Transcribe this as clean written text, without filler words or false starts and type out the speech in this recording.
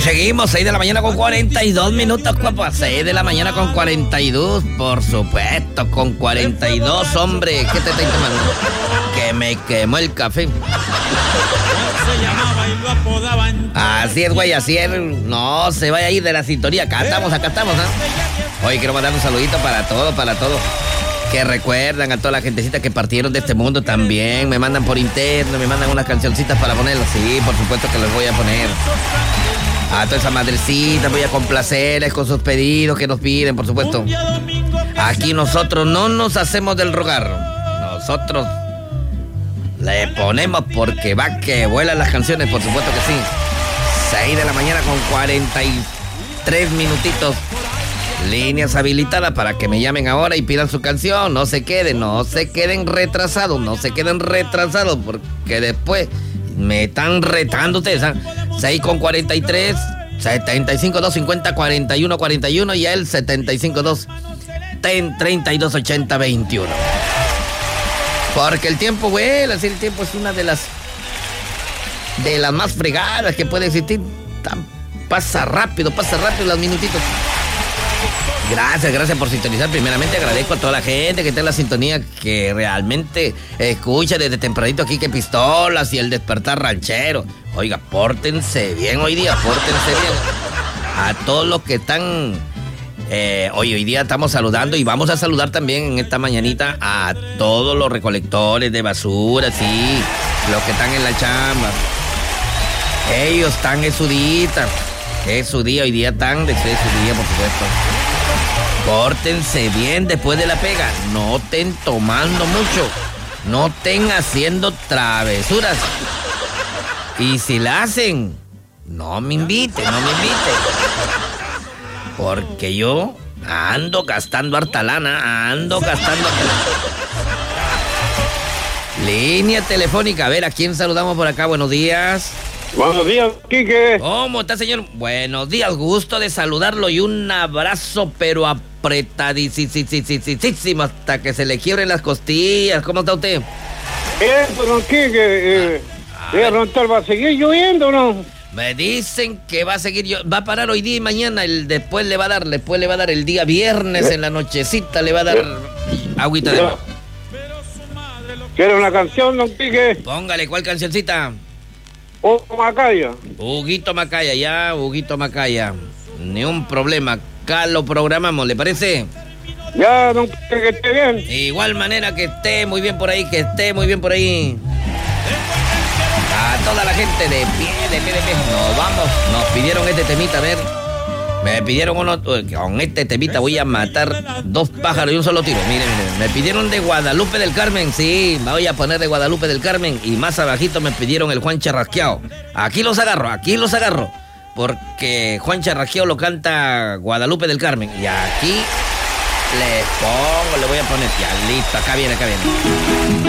Y seguimos, 6 de la mañana con 42 minutos, papá. 6 de la mañana con 42, por supuesto, con 42, hombre. ¿Qué te estoy tomando? Que me quemó el café. Así es, güey, así es. No se vaya a ir de la sintonía. Acá estamos, ¿no? Hoy quiero mandar un saludito para todos. Que recuerdan a toda la gentecita que partieron de este mundo también. Me mandan por interno, me mandan unas cancioncitas para ponerlas. Sí, por supuesto que les voy a poner. A toda esa madrecita voy a complacerles con sus pedidos que nos piden, por supuesto. Aquí nosotros no nos hacemos del rogar. Nosotros le ponemos porque va que vuelan las canciones, por supuesto que sí. 6 de la mañana con 43 minutitos. Líneas habilitadas para que me llamen ahora y pidan su canción. No se queden retrasados, porque después me están retando ustedes, ¿eh? 6 con 43, 75 2 50 41 41 y el 75 2 32 80 21. Porque el tiempo vuela, el tiempo es una de las más fregadas que puede existir. Pasa rápido los minutitos. Gracias por sintonizar. Primeramente agradezco a toda la gente que está en la sintonía, que realmente escucha desde tempranito aquí que Pistolas y el Despertar Ranchero. Oiga, pórtense bien hoy día, a todos los que están. Hoy día estamos saludando y vamos a saludar también en esta mañanita a todos los recolectores de basura, sí, los que están en la chamba. Ellos están en su día, hoy día están de su día, por supuesto. Pórtense bien después de la pega. No estén tomando mucho. No estén haciendo travesuras. Y si la hacen, no me inviten. Porque yo ando gastando harta lana. Línea telefónica. A ver, ¿a quién saludamos por acá? Buenos días. Buenos días, Quique. ¿Cómo está, señor? Buenos días, gusto de saludarlo y un abrazo, pero apretadísimo hasta que se le quiebren las costillas. ¿Cómo está usted? Pues, don Quique, ¿va a seguir lloviendo o no? Me dicen que va a seguir, va a parar hoy día y mañana, después le va a dar el día viernes en la nochecita, le va a dar agüita de... ¿Quiere una canción, don Quique? Póngale, ¿cuál cancioncita? Huguito Macaya. Ni un problema. Acá lo programamos, ¿le parece? Ya, don Quique, que esté bien. De igual manera que esté muy bien por ahí, A toda la gente de pie. Nos vamos. Nos pidieron este temita, a ver. Me pidieron uno. Con este temita voy a matar 2 pájaros y un solo tiro. Miren. Me pidieron de Guadalupe del Carmen. Sí, me voy a poner de Guadalupe del Carmen. Y más abajito me pidieron el Juan Charrasqueado. Aquí los agarro. Porque Juan Charrasqueado lo canta Guadalupe del Carmen. Y aquí le voy a poner. Ya, listo, acá viene.